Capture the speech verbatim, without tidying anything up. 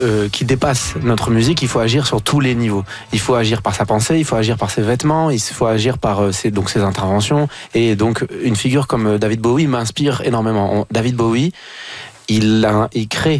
euh, qui dépasse notre musique, il faut agir sur tous les niveaux. Il faut agir par sa pensée, il faut agir par ses vêtements, il faut agir par euh, ses, donc ses interventions. Et donc une figure comme David Bowie m'inspire énormément. On, David Bowie, il, a, il crée